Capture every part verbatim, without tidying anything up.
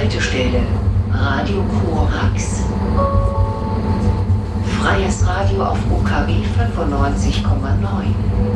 Haltestelle Radio Korax. Freies Radio auf U K W fünfundneunzig Komma neun.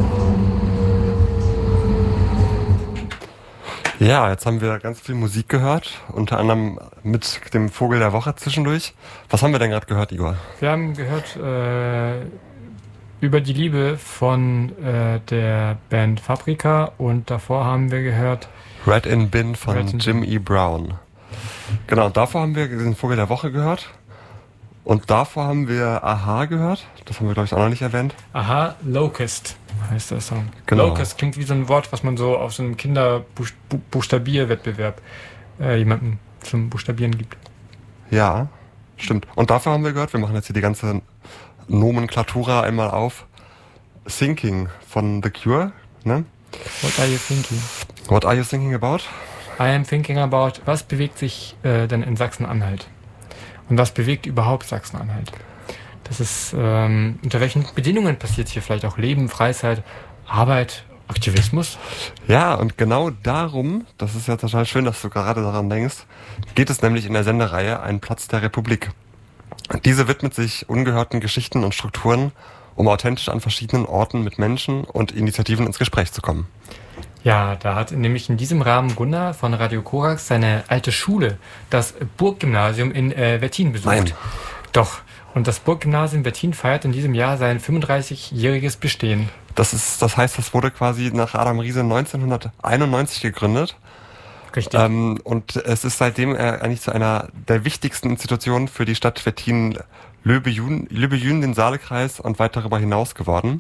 Ja, jetzt haben wir ganz viel Musik gehört, unter anderem mit dem Vogel der Woche zwischendurch. Was haben wir denn gerade gehört, Igor? Wir haben gehört äh, über die Liebe von äh, der Band Fabrika und davor haben wir gehört Red in Bin von Red in Jim Bin. E. Brown. Genau, davor haben wir den Vogel der Woche gehört. Und davor haben wir Aha gehört. Das haben wir, glaube ich, auch noch nicht erwähnt. Aha, Locust heißt der Song. Genau. Locust klingt wie so ein Wort, was man so auf so einem Kinderbuchstabierwettbewerb äh, jemandem zum Buchstabieren gibt. Ja, stimmt. Und dafür haben wir gehört, wir machen jetzt hier die ganze Nomenklatura einmal auf. Thinking von The Cure, ne? What are you thinking? What are you thinking about? I am thinking about, was bewegt sich äh, denn in Sachsen-Anhalt? Und was bewegt überhaupt Sachsen-Anhalt? Das ist, ähm, unter welchen Bedingungen passiert hier vielleicht auch Leben, Freizeit, Arbeit, Aktivismus? Ja, und genau darum, das ist ja total schön, dass du gerade daran denkst, geht es nämlich in der Sendereihe Ein Platz der Republik. Diese widmet sich ungehörten Geschichten und Strukturen, um authentisch an verschiedenen Orten mit Menschen und Initiativen ins Gespräch zu kommen. Ja, da hat nämlich in diesem Rahmen Gunnar von Radio Korax seine alte Schule, das Burggymnasium in äh, Wettin besucht. Nein. Doch. Und das Burggymnasium Wettin feiert in diesem Jahr sein fünfunddreißigjähriges Bestehen. Das ist, das heißt, das wurde quasi nach Adam Riese neunzehnhunderteinundneunzig gegründet. Richtig. Ähm, und es ist seitdem äh, eigentlich zu einer der wichtigsten Institutionen für die Stadt Wettin, Löbejün, Löbejün, den Saalekreis und weit darüber hinaus geworden.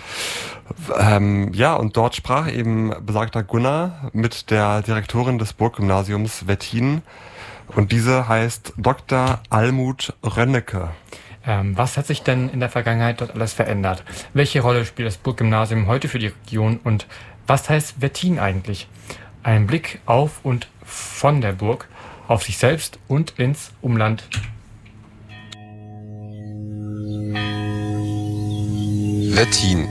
Ähm, ja, und dort sprach eben besagter Gunnar mit der Direktorin des Burggymnasiums Wettin. Und diese heißt Doktor Almut Rönnecke. Ähm, was hat sich denn in der Vergangenheit dort alles verändert? Welche Rolle spielt das Burggymnasium heute für die Region und was heißt Wettin eigentlich? Ein Blick auf und von der Burg, auf sich selbst und ins Umland. Wettin.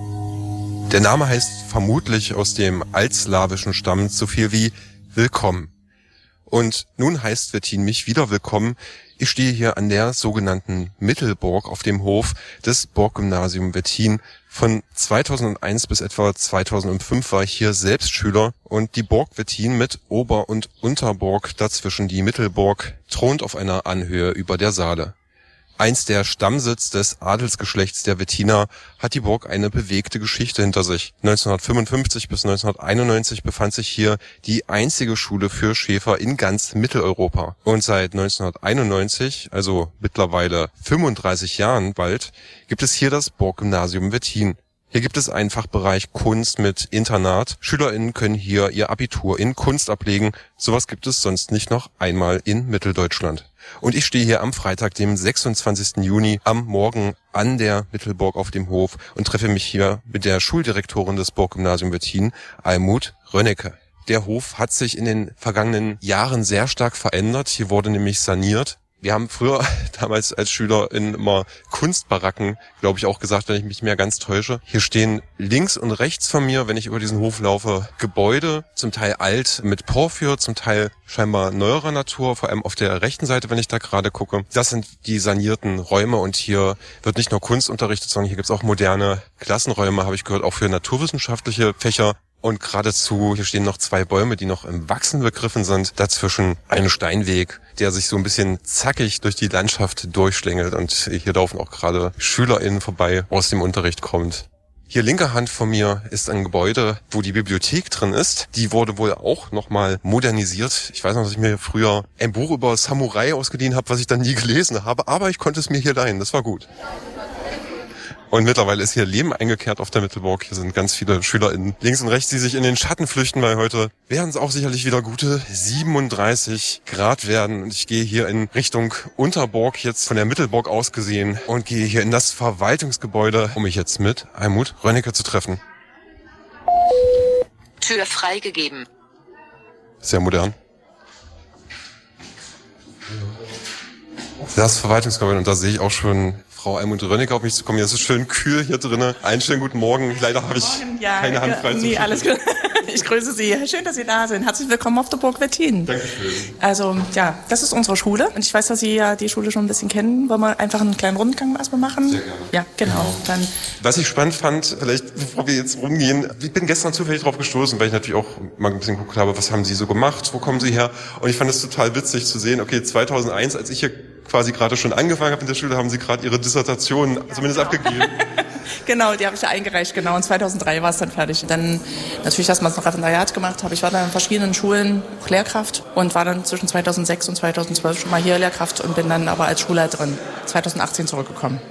Der Name heißt vermutlich aus dem altslawischen Stamm so viel wie Willkommen. Und nun heißt Wettin mich wieder willkommen. Ich stehe hier an der sogenannten Mittelburg auf dem Hof des Burggymnasium Wettin. Von zweitausendeins bis etwa zweitausendfünf war ich hier selbst Schüler und die Burg Wettin mit Ober- und Unterburg, dazwischen die Mittelburg, thront auf einer Anhöhe über der Saale. Einst der Stammsitz des Adelsgeschlechts der Wettiner, hat die Burg eine bewegte Geschichte hinter sich. neunzehnhundertfünfundfünfzig bis neunzehnhunderteinundneunzig befand sich hier die einzige Schule für Schäfer in ganz Mitteleuropa. Und seit neunzehnhunderteinundneunzig, also mittlerweile fünfunddreißig Jahren bald, gibt es hier das Burggymnasium Wettin. Hier gibt es einen Fachbereich Kunst mit Internat. SchülerInnen können hier ihr Abitur in Kunst ablegen. Sowas gibt es sonst nicht noch einmal in Mitteldeutschland. Und ich stehe hier am Freitag, dem sechsundzwanzigsten Juni, am Morgen an der Mittelburg auf dem Hof und treffe mich hier mit der Schuldirektorin des Burggymnasium Wettin, Almut Rönnecke. Der Hof hat sich in den vergangenen Jahren sehr stark verändert. Hier wurde nämlich saniert. Wir haben früher damals als Schüler in immer Kunstbaracken, glaube ich, auch gesagt, wenn ich mich mehr ganz täusche. Hier stehen links und rechts von mir, wenn ich über diesen Hof laufe, Gebäude, zum Teil alt mit Porphyr, zum Teil scheinbar neuerer Natur, vor allem auf der rechten Seite, wenn ich da gerade gucke. Das sind die sanierten Räume und hier wird nicht nur Kunst unterrichtet, sondern hier gibt es auch moderne Klassenräume, habe ich gehört, auch für naturwissenschaftliche Fächer. Und geradezu, hier stehen noch zwei Bäume, die noch im Wachsen begriffen sind. Dazwischen ein Steinweg, der sich so ein bisschen zackig durch die Landschaft durchschlängelt. Und hier laufen auch gerade SchülerInnen vorbei, aus dem Unterricht kommt. Hier linker Hand von mir ist ein Gebäude, wo die Bibliothek drin ist. Die wurde wohl auch nochmal modernisiert. Ich weiß noch, dass ich mir früher ein Buch über Samurai ausgeliehen habe, was ich dann nie gelesen habe. Aber ich konnte es mir hier leihen, das war gut. Und mittlerweile ist hier Leben eingekehrt auf der Mittelburg. Hier sind ganz viele SchülerInnen links und rechts, die sich in den Schatten flüchten, weil heute werden es auch sicherlich wieder gute siebenunddreißig Grad werden. Und ich gehe hier in Richtung Unterburg, jetzt von der Mittelburg aus gesehen, und gehe hier in das Verwaltungsgebäude, um mich jetzt mit Almut Rönnecke zu treffen. Tür freigegeben. Sehr modern. Das Verwaltungsgebäude, und da sehe ich auch schon Frau Almut Rönnecke auf mich zukommen. Ja, es ist schön kühl hier drinnen. Einen schönen guten Morgen. Leider habe ich ja, keine Hand frei. Nee, alles gut. Ich grüße Sie. Schön, dass Sie da sind. Herzlich willkommen auf der Burg Wettin. Dankeschön. Also, ja, das ist unsere Schule. Und ich weiß, dass Sie ja die Schule schon ein bisschen kennen. Wollen wir einfach einen kleinen Rundgang erstmal machen? Sehr gerne. Ja, genau. Dann Was ich spannend fand, vielleicht bevor wir jetzt rumgehen, ich bin gestern zufällig drauf gestoßen, weil ich natürlich auch mal ein bisschen geguckt habe, was haben Sie so gemacht, wo kommen Sie her? Und ich fand es total witzig zu sehen, okay, zweitausendeins, als ich hier quasi gerade schon angefangen habe in der Schule, haben Sie gerade Ihre Dissertation ja, zumindest genau. abgegeben. Genau, die habe ich ja eingereicht, genau. Und zweitausenddrei war es dann fertig. Dann natürlich erstmal ein Referendariat gemacht habe. Ich war dann in verschiedenen Schulen Lehrkraft und war dann zwischen zweitausendsechs und zweitausendzwölf schon mal hier Lehrkraft und bin dann aber als Schulleiterin zweitausendachtzehn zurückgekommen.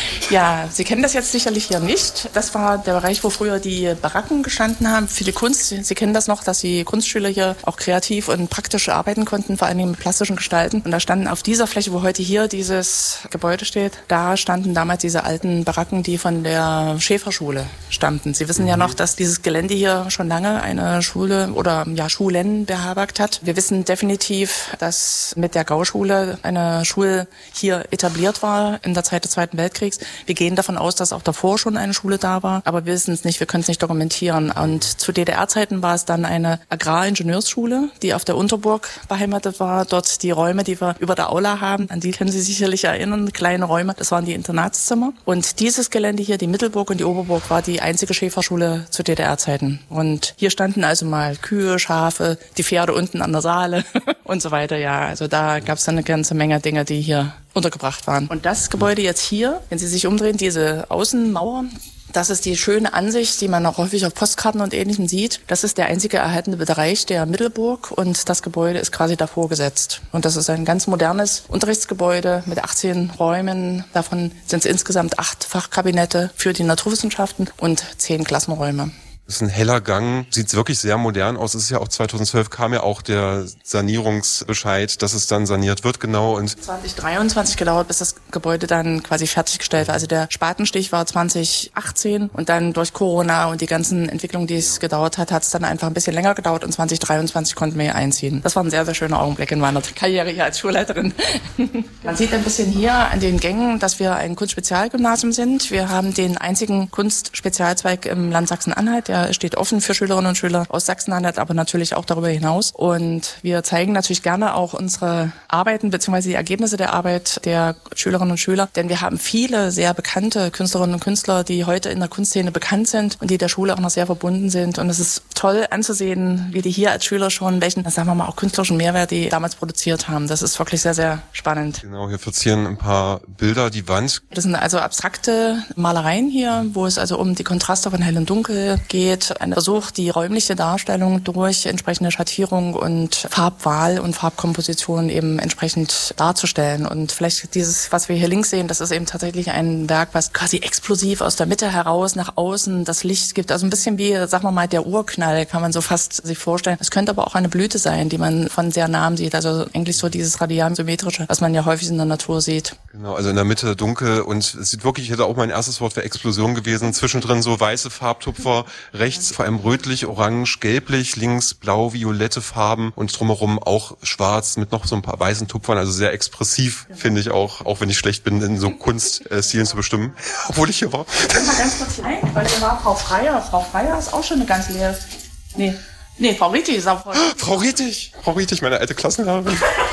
Ja, Sie kennen das jetzt sicherlich hier nicht. Das war der Bereich, wo früher die Baracken gestanden haben für die Kunst. Sie kennen das noch, dass die Kunstschüler hier auch kreativ und praktisch arbeiten konnten, vor allem mit plastischen Gestalten. Und da standen auf dieser Fläche, wo heute hier dieses Gebäude steht, da standen damals diese alten Baracken, die von der Schäferschule stammten. Sie wissen ja noch, dass dieses Gelände hier schon lange eine Schule oder ja Schulen beherbergt hat. Wir wissen definitiv, dass mit der Gauschule eine Schule hier etabliert war in der Zeit des Zweiten Weltkriegs. Wir gehen davon aus, dass auch davor schon eine Schule da war, aber wir wissen es nicht, wir können es nicht dokumentieren. Und zu D D R-Zeiten war es dann eine Agraringenieursschule, die auf der Unterburg beheimatet war. Dort die Räume, die wir über der Aula haben, an die können Sie sicherlich erinnern, kleine Räume, das waren die Internatszimmer. Und dieses Gelände hier, die Mittelburg und die Oberburg, war die einzige Schäferschule zu D D R-Zeiten. Und hier standen also mal Kühe, Schafe, die Pferde unten an der Saale und so weiter. Ja, also da gab es dann eine ganze Menge Dinge, die hier untergebracht waren. Und das Gebäude jetzt hier, wenn Sie sich umdrehen, diese Außenmauer, das ist die schöne Ansicht, die man auch häufig auf Postkarten und Ähnlichem sieht. Das ist der einzige erhaltene Bereich der Mittelburg und das Gebäude ist quasi davor gesetzt. Und das ist ein ganz modernes Unterrichtsgebäude mit achtzehn Räumen. Davon sind es insgesamt acht Fachkabinette für die Naturwissenschaften und zehn Klassenräume. Das ist ein heller Gang, sieht wirklich sehr modern aus. Es ist ja auch zweitausendzwölf kam ja auch der Sanierungsbescheid, dass es dann saniert wird, genau. Und zwanzig dreiundzwanzig gedauert, bis das Gebäude dann quasi fertiggestellt war. Also der Spatenstich war zwanzig achtzehn und dann durch Corona und die ganzen Entwicklungen, die es gedauert hat, hat es dann einfach ein bisschen länger gedauert und zwanzig dreiundzwanzig konnten wir hier einziehen. Das war ein sehr, sehr schöner Augenblick in meiner Karriere hier als Schulleiterin. Man sieht ein bisschen hier an den Gängen, dass wir ein Kunstspezialgymnasium sind. Wir haben den einzigen Kunstspezialzweig im Land Sachsen-Anhalt, der steht offen für Schülerinnen und Schüler aus Sachsen-Anhalt, aber natürlich auch darüber hinaus. Und wir zeigen natürlich gerne auch unsere Arbeiten bzw. die Ergebnisse der Arbeit der Schülerinnen und Schüler, denn wir haben viele sehr bekannte Künstlerinnen und Künstler, die heute in der Kunstszene bekannt sind und die der Schule auch noch sehr verbunden sind. Und es ist toll anzusehen, wie die hier als Schüler schon welchen, sagen wir mal, auch künstlerischen Mehrwert die damals produziert haben. Das ist wirklich sehr, sehr spannend. Genau, hier verzieren ein paar Bilder die Wand. Das sind also abstrakte Malereien hier, wo es also um die Kontraste von Hell und Dunkel geht. Ein Versuch, die räumliche Darstellung durch entsprechende Schattierung und Farbwahl und Farbkomposition eben entsprechend darzustellen. Und vielleicht dieses, was wir hier links sehen, das ist eben tatsächlich ein Werk, was quasi explosiv aus der Mitte heraus nach außen das Licht gibt. Also ein bisschen wie, sagen wir mal, der Urknall, kann man so fast sich vorstellen. Es könnte aber auch eine Blüte sein, die man von sehr nahem sieht. Also eigentlich so dieses radial-symmetrische, was man ja häufig in der Natur sieht. Genau, also in der Mitte dunkel und es sieht wirklich, ich hätte auch mein erstes Wort für Explosion gewesen. Zwischendrin so weiße Farbtupfer, rechts vor allem rötlich, orange, gelblich, links blau, violette Farben und drumherum auch schwarz mit noch so ein paar weißen Tupfern, also sehr expressiv, ja. Finde ich auch, auch wenn ich schlecht bin, in so Kunststilen zu bestimmen, obwohl ich hier war. Ich bin mal ganz kurz hinein, weil hier war Frau Freier. Frau Freier ist auch schon eine ganz leere... Nee, nee, Frau Rietig ist auch... Frau Rietig, Frau Rietig, meine alte Klassenlehrerin.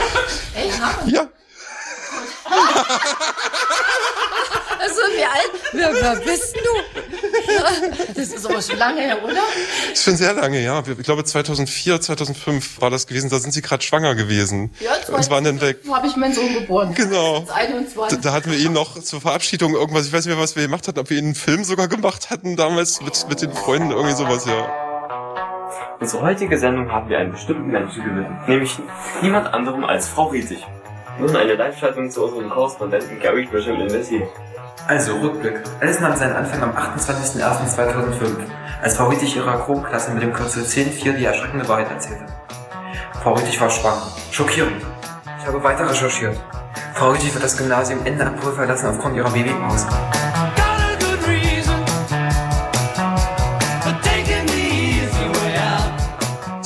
Echt? Ja. Also, wie alt? Wer, wer bist du? Das ist aber schon lange her, oder? Das ist schon sehr lange, ja. Ich glaube zweitausendvier, zweitausendfünf war das gewesen. Da sind Sie gerade schwanger gewesen. Ja, und waren dann weg. Habe ich meinen Sohn geboren. Genau. Da, da hatten wir ihn noch zur Verabschiedung irgendwas. Ich weiß nicht mehr, was wir gemacht hatten. Ob wir ihn einen Film sogar gemacht hatten damals mit mit den Freunden irgendwie sowas, ja. Unsere heutige Sendung haben wir einen bestimmten Menschen gewidmet, nämlich niemand anderem als Frau Rietig. Nun eine Live-Schaltung zu unserem Korrespondenten Gary Grisham in Messi. Also, Rückblick. Alles nahm seinen Anfang am achtundzwanzigsten ersten zweitausendfünf, als Frau Rietig ihrer Chorklasse mit dem Kürzel zehn vier die erschreckende Wahrheit erzählte. Frau Rietig war schwanger. Schockierend. Ich habe weiter recherchiert. Frau Rietig wird das Gymnasium Ende April verlassen aufgrund ihrer Babypause.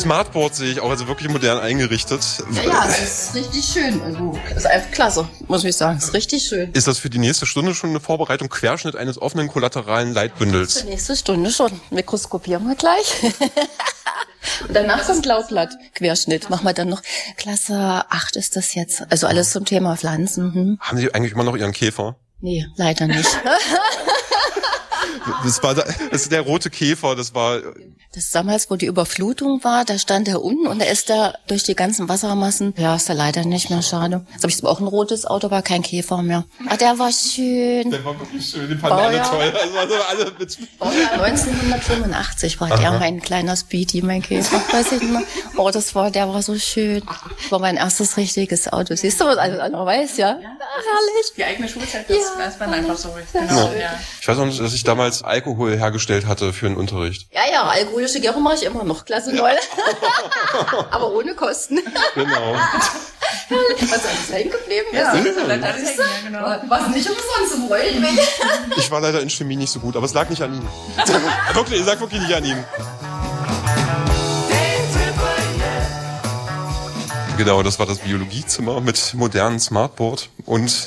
Smartboard sehe ich auch, also wirklich modern eingerichtet. Ja, ja, das ist richtig schön. Also, das ist einfach klasse, muss ich sagen. Das ist richtig schön. Ist das für die nächste Stunde schon eine Vorbereitung, Querschnitt eines offenen kollateralen Leitbündels? Für die nächste Stunde schon. Mikroskopieren wir gleich. Und danach kommt Laubblatt, Querschnitt. Machen wir dann noch. Klasse acht ist das jetzt. Also alles zum Thema Pflanzen. Hm. Haben Sie eigentlich immer noch Ihren Käfer? Nee, leider nicht. Das war da, das ist der rote Käfer, das war... Das ist damals, wo die Überflutung war, da stand er unten und da ist er durch die ganzen Wassermassen. Ja, ist er leider nicht mehr, schade. Jetzt habe ich auch ein rotes Auto, aber kein Käfer mehr. Ah, der war schön. Der war wirklich schön, den fanden alle toll. Also, also alle mit neunzehnhundertfünfundachtzig war der mein kleiner Speedy, mein Käfer. Weiß ich nicht mehr. Oh, das war, der war so schön. Das war mein erstes richtiges Auto. Siehst du, was alles andere weiß, ja? Ja, herrlich. Die eigene Schulzeit, das ja. ist man einfach so. Genau. Ja. Ich weiß auch nicht, dass ich damals Alkohol hergestellt hatte für den Unterricht. Ja, ja, alkoholische Gärung mache ich immer noch. Klasse neun. Aber ohne Kosten. Genau. Was alles hängen geblieben ist. Ja, ja. bleibt alles hängen, ja, genau. Was nicht umsonst im Rollen. Ich war leider in Chemie nicht so gut, aber es lag nicht an ihm. Wirklich, es lag wirklich nicht an ihm. Genau, das war das Biologiezimmer mit modernem Smartboard und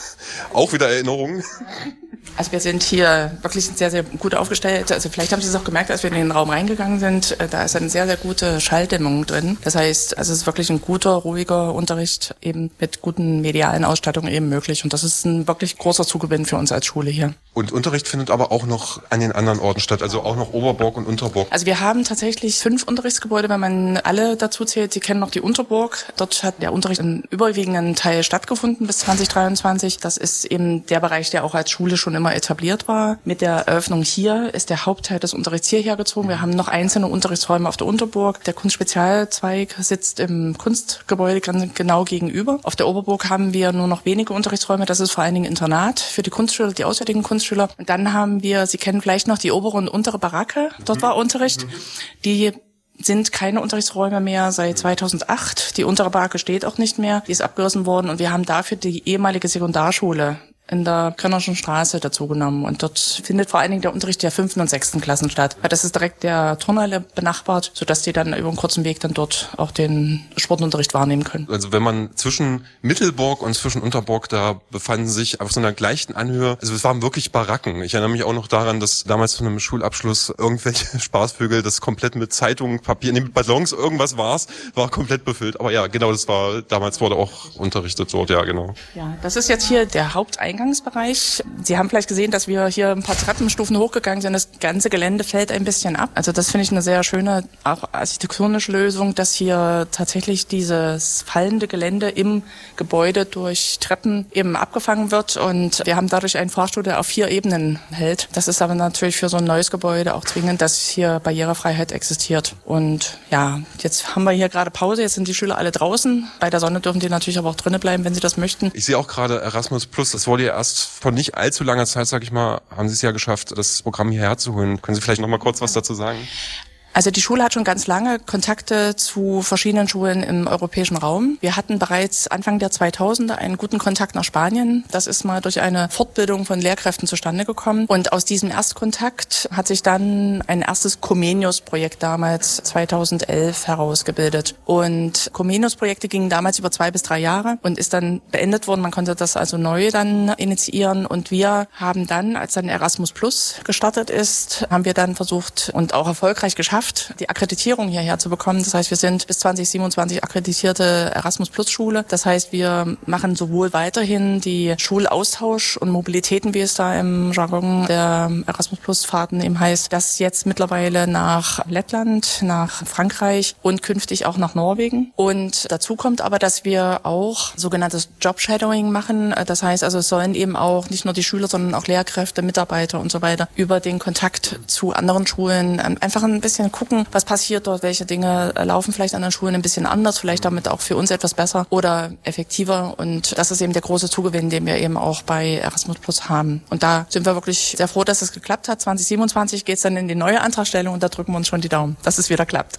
auch wieder Erinnerungen. Also wir sind hier wirklich sehr, sehr gut aufgestellt. Also vielleicht haben Sie es auch gemerkt, als wir in den Raum reingegangen sind. Da ist eine sehr, sehr gute Schalldämmung drin. Das heißt, also es ist wirklich ein guter, ruhiger Unterricht eben mit guten medialen Ausstattungen eben möglich. Und das ist ein wirklich großer Zugewinn für uns als Schule hier. Und Unterricht findet aber auch noch an den anderen Orten statt, also auch noch Oberburg und Unterburg. Also wir haben tatsächlich fünf Unterrichtsgebäude, wenn man alle dazu zählt. Sie kennen noch die Unterburg. Dort hat der Unterricht im überwiegenden Teil stattgefunden bis zwanzig dreiundzwanzig. Das ist eben der Bereich, der auch als Schule schon immer etabliert war. Mit der Eröffnung hier ist der Hauptteil des Unterrichts hierher gezogen. Wir haben noch einzelne Unterrichtsräume auf der Unterburg. Der Kunstspezialzweig sitzt im Kunstgebäude genau gegenüber. Auf der Oberburg haben wir nur noch wenige Unterrichtsräume. Das ist vor allen Dingen Internat für die Kunstschüler, die auswärtigen Kunstschüler. Und dann haben wir, Sie kennen vielleicht noch die obere und untere Baracke. Dort war Unterricht. Die sind keine Unterrichtsräume mehr seit zweitausendacht. Die untere Baracke steht auch nicht mehr. Die ist abgerissen worden und wir haben dafür die ehemalige Sekundarschule in der Könnerschen Straße dazugenommen. Und dort findet vor allen Dingen der Unterricht der fünften und sechsten Klassen statt. Weil das ist direkt der Turnhalle benachbart, sodass die dann über einen kurzen Weg dann dort auch den Sportunterricht wahrnehmen können. Also wenn man zwischen Mittelburg und zwischen Unterburg, da befanden sich auf so einer gleichen Anhöhe, also es waren wirklich Baracken. Ich erinnere mich auch noch daran, dass damals von einem Schulabschluss irgendwelche Spaßvögel das komplett mit Zeitungen, Papier, nee, mit Ballons, irgendwas war's, war komplett befüllt. Aber ja, genau, das war, damals wurde auch unterrichtet dort, ja, genau. Ja, das ist jetzt hier der Haupteingang. Bereich. Sie haben vielleicht gesehen, dass wir hier ein paar Treppenstufen hochgegangen sind. Das ganze Gelände fällt ein bisschen ab. Also das finde ich eine sehr schöne, auch architektonische Lösung, dass hier tatsächlich dieses fallende Gelände im Gebäude durch Treppen eben abgefangen wird. Und wir haben dadurch einen Fahrstuhl, der auf vier Ebenen hält. Das ist aber natürlich für so ein neues Gebäude auch zwingend, dass hier Barrierefreiheit existiert. Und ja, jetzt haben wir hier gerade Pause. Jetzt sind die Schüler alle draußen. Bei der Sonne dürfen die natürlich aber auch drinnen bleiben, wenn sie das möchten. Ich sehe auch gerade Erasmus Plus. Das wurde ja erst vor nicht allzu langer Zeit, sag ich mal, haben Sie es ja geschafft, das Programm hierher zu holen. Können Sie vielleicht noch mal kurz was dazu sagen? Also die Schule hat schon ganz lange Kontakte zu verschiedenen Schulen im europäischen Raum. Wir hatten bereits Anfang der zweitausender einen guten Kontakt nach Spanien. Das ist mal durch eine Fortbildung von Lehrkräften zustande gekommen. Und aus diesem Erstkontakt hat sich dann ein erstes Comenius-Projekt damals zweitausendelf herausgebildet. Und Comenius-Projekte gingen damals über zwei bis drei Jahre und ist dann beendet worden. Man konnte das also neu dann initiieren. Und wir haben dann, als dann Erasmus Plus gestartet ist, haben wir dann versucht und auch erfolgreich geschafft, die Akkreditierung hierher zu bekommen. Das heißt, wir sind bis zwanzig siebenundzwanzig akkreditierte Erasmus-Plus-Schule. Das heißt, wir machen sowohl weiterhin die Schulaustausch und Mobilitäten, wie es da im Jargon der Erasmus-Plus-Fahrten eben heißt, das jetzt mittlerweile nach Lettland, nach Frankreich und künftig auch nach Norwegen. Und dazu kommt aber, dass wir auch sogenanntes Job-Shadowing machen. Das heißt also, es sollen eben auch nicht nur die Schüler, sondern auch Lehrkräfte, Mitarbeiter und so weiter über den Kontakt zu anderen Schulen einfach ein bisschen gucken, was passiert dort, welche Dinge laufen vielleicht an den Schulen ein bisschen anders, vielleicht damit auch für uns etwas besser oder effektiver. Und das ist eben der große Zugewinn, den wir eben auch bei Erasmus Plus haben. Und da sind wir wirklich sehr froh, dass es geklappt hat. zwanzig siebenundzwanzig geht es dann in die neue Antragstellung und da drücken wir uns schon die Daumen, dass es wieder klappt.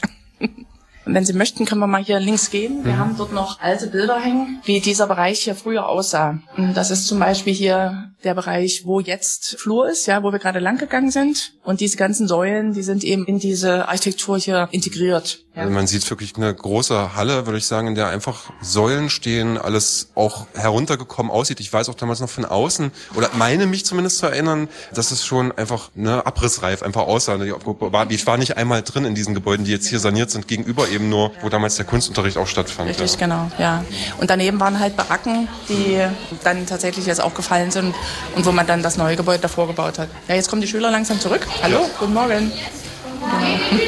Wenn Sie möchten, können wir mal hier links gehen. Wir mhm. haben dort noch alte Bilder hängen, wie dieser Bereich hier früher aussah. Das ist zum Beispiel hier der Bereich, wo jetzt Flur ist, ja, wo wir gerade lang gegangen sind. Und diese ganzen Säulen, die sind eben in diese Architektur hier integriert. Ja. Also man sieht wirklich eine große Halle, würde ich sagen, in der einfach Säulen stehen, alles auch heruntergekommen aussieht. Ich weiß auch damals noch von außen, oder meine mich zumindest zu erinnern, dass es schon einfach ne, abrissreif einfach aussah. Ich war nicht einmal drin in diesen Gebäuden, die jetzt hier saniert sind, gegenüber eben nur, wo damals der Kunstunterricht auch stattfand. Richtig, ja. genau, ja. Und daneben waren halt Baracken, die dann tatsächlich jetzt auch gefallen sind und wo man dann das neue Gebäude davor gebaut hat. Ja, jetzt kommen die Schüler langsam zurück. Hallo, ja. Guten Morgen. Genau.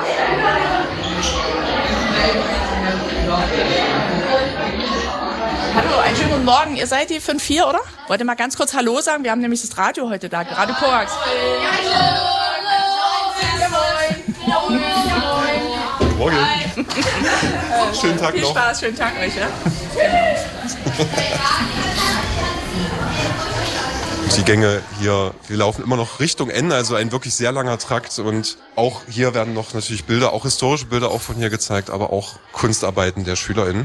Hallo, einen schönen guten Morgen. Ihr seid die fünf vier, oder? Wollt ihr mal ganz kurz Hallo sagen? Wir haben nämlich das Radio heute da, gerade Korax. Guten Morgen. Schönen Tag Viel noch. Spaß, schönen Tag euch, ja? Die Gänge hier, wir laufen immer noch Richtung Ende, also ein wirklich sehr langer Trakt und auch hier werden noch natürlich Bilder, auch historische Bilder auch von hier gezeigt, aber auch Kunstarbeiten der SchülerInnen.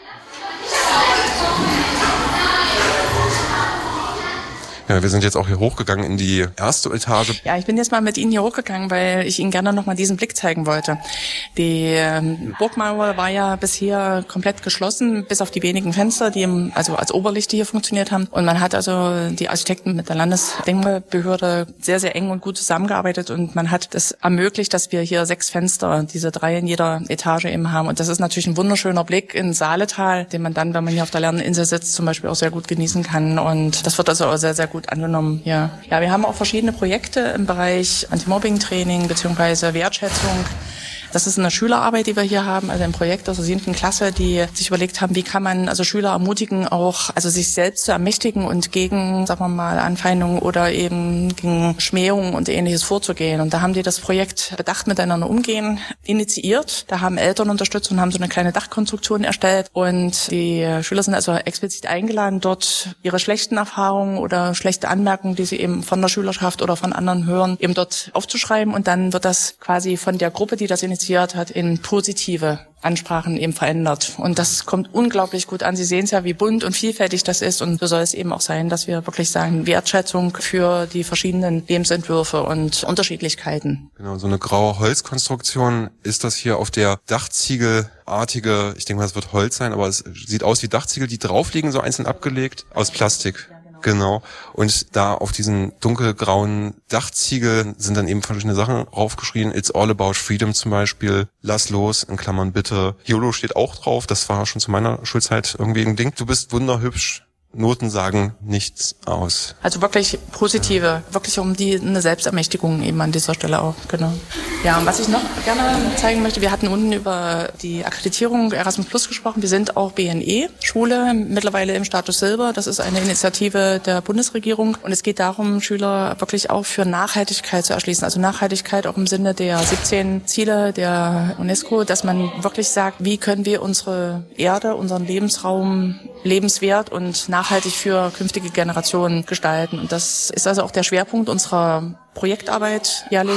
Ja, wir sind jetzt auch hier hochgegangen in die erste Etage. Ja, ich bin jetzt mal mit Ihnen hier hochgegangen, weil ich Ihnen gerne noch mal diesen Blick zeigen wollte. Die ähm, Burgmauer war ja bisher komplett geschlossen, bis auf die wenigen Fenster, die im, also als Oberlichte hier funktioniert haben. Und man hat also die Architekten mit der Landesdenkmalbehörde sehr, sehr eng und gut zusammengearbeitet und man hat es ermöglicht, dass wir hier sechs Fenster, diese drei in jeder Etage eben haben. Und das ist natürlich ein wunderschöner Blick in Saaletal, den man dann, wenn man hier auf der Lerneninsel sitzt, zum Beispiel auch sehr gut genießen kann. Und das wird also auch sehr, sehr gut angenommen hier. Ja, wir haben auch verschiedene Projekte im Bereich Anti-Mobbing-Training beziehungsweise Wertschätzung. Das ist eine Schülerarbeit, die wir hier haben, also ein Projekt aus der siebten Klasse, die sich überlegt haben, wie kann man also Schüler ermutigen, auch also sich selbst zu ermächtigen und gegen, sagen wir mal, Anfeindungen oder eben gegen Schmähungen und Ähnliches vorzugehen. Und da haben die das Projekt Bedacht miteinander umgehen initiiert. Da haben Eltern unterstützt und haben so eine kleine Dachkonstruktion erstellt. Und die Schüler sind also explizit eingeladen, dort ihre schlechten Erfahrungen oder schlechte Anmerkungen, die sie eben von der Schülerschaft oder von anderen hören, eben dort aufzuschreiben. Und dann wird das quasi von der Gruppe, die das initiiert hat, in positive Ansprachen eben verändert. Und das kommt unglaublich gut an. Sie sehen es ja, wie bunt und vielfältig das ist. Und so soll es eben auch sein, dass wir wirklich sagen, Wertschätzung für die verschiedenen Lebensentwürfe und Unterschiedlichkeiten. Genau, so eine graue Holzkonstruktion ist das hier auf der Dachziegelartige, ich denke mal, es wird Holz sein, aber es sieht aus wie Dachziegel, die drauf liegen, so einzeln abgelegt, aus Plastik. Genau. Und da auf diesen dunkelgrauen Dachziegel sind dann eben verschiedene Sachen draufgeschrieben. It's all about freedom zum Beispiel. Lass los, in Klammern bitte. YOLO steht auch drauf. Das war schon zu meiner Schulzeit irgendwie ein Ding. Du bist wunderhübsch. Noten sagen nichts aus. Also wirklich positive, ja. Wirklich um die eine Selbstermächtigung eben an dieser Stelle auch, genau. Ja, und was ich noch gerne zeigen möchte, wir hatten unten über die Akkreditierung Erasmus Plus gesprochen. Wir sind auch B N E-Schule, mittlerweile im Status Silber. Das ist eine Initiative der Bundesregierung und es geht darum, Schüler wirklich auch für Nachhaltigkeit zu erschließen. Also Nachhaltigkeit auch im Sinne der siebzehn Ziele der UNESCO, dass man wirklich sagt, wie können wir unsere Erde, unseren Lebensraum lebenswert und nachhaltig für künftige Generationen gestalten. Und das ist also auch der Schwerpunkt unserer Projektarbeit jährlich.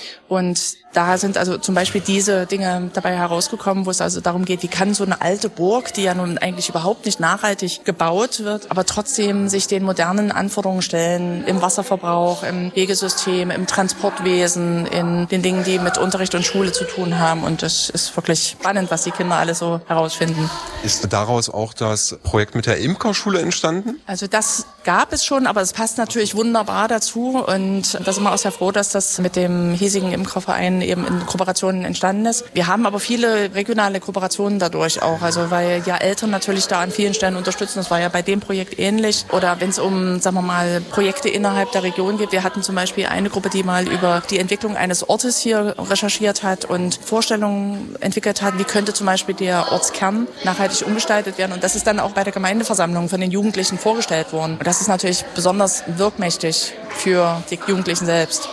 Und da sind also zum Beispiel diese Dinge dabei herausgekommen, wo es also darum geht, wie kann so eine alte Burg, die ja nun eigentlich überhaupt nicht nachhaltig gebaut wird, aber trotzdem sich den modernen Anforderungen stellen, im Wasserverbrauch, im Wegesystem, im Transportwesen, in den Dingen, die mit Unterricht und Schule zu tun haben. Und das ist wirklich spannend, was die Kinder alle so herausfinden. Ist daraus auch das Projekt mit der Imkerschule entstanden? Also das gab es schon, aber es passt natürlich wunderbar dazu. Und da sind wir auch sehr froh, dass das mit dem hiesigen Imkerverein eben in Kooperationen entstanden ist. Wir haben aber viele regionale Kooperationen dadurch auch, also weil ja Eltern natürlich da an vielen Stellen unterstützen. Das war ja bei dem Projekt ähnlich. Oder wenn es um, sagen wir mal, Projekte innerhalb der Region geht. Wir hatten zum Beispiel eine Gruppe, die mal über die Entwicklung eines Ortes hier recherchiert hat und Vorstellungen entwickelt hat, wie könnte zum Beispiel der Ortskern nachhaltig umgestaltet werden. Und das ist dann auch bei der Gemeindeversammlung von den Jugendlichen vorgestellt worden. Und das ist natürlich besonders wirkmächtig für die Jugendlichen selbst.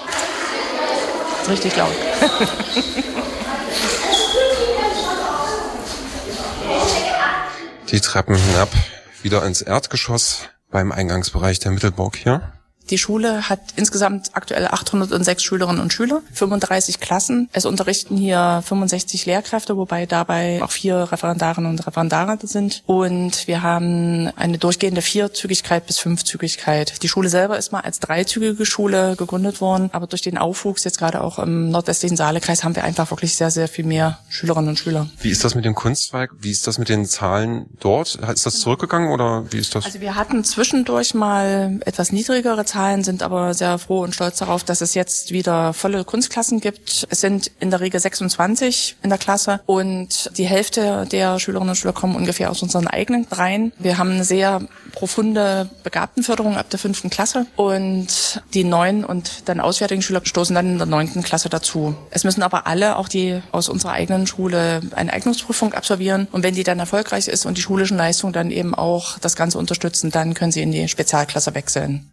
Richtig laut. Die Treppen hinab, wieder ins Erdgeschoss beim Eingangsbereich der Mittelburg hier. Die Schule hat insgesamt aktuell achthundertsechs Schülerinnen und Schüler, fünfunddreißig Klassen. Es unterrichten hier fünfundsechzig Lehrkräfte, wobei dabei auch vier Referendarinnen und Referendare sind. Und wir haben eine durchgehende Vierzügigkeit bis Fünfzügigkeit. Die Schule selber ist mal als dreizügige Schule gegründet worden, aber durch den Aufwuchs jetzt gerade auch im nordwestlichen Saalekreis haben wir einfach wirklich sehr, sehr viel mehr Schülerinnen und Schüler. Wie ist das mit dem Kunstzweig? Wie ist das mit den Zahlen dort? Ist das zurückgegangen oder wie ist das? Also wir hatten zwischendurch mal etwas niedrigere Zahlen, sind aber sehr froh und stolz darauf, dass es jetzt wieder volle Kunstklassen gibt. Es sind in der Regel sechsundzwanzig in der Klasse und die Hälfte der Schülerinnen und Schüler kommen ungefähr aus unseren eigenen Reihen. Wir haben eine sehr profunde Begabtenförderung ab der fünften Klasse und die neuen und dann auswärtigen Schüler stoßen dann in der neunten Klasse dazu. Es müssen aber alle, auch die aus unserer eigenen Schule, eine Eignungsprüfung absolvieren und wenn die dann erfolgreich ist und die schulischen Leistungen dann eben auch das Ganze unterstützen, dann können sie in die Spezialklasse wechseln.